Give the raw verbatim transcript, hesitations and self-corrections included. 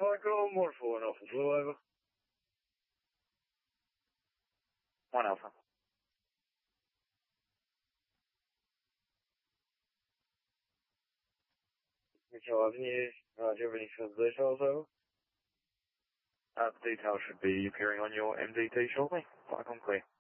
Echo, one four and Alpha Blue, over. One Alpha. Mitchell Avenue, uh, do you have any further details, over? Uh, details should be appearing on your M D T shortly. Flight on clear.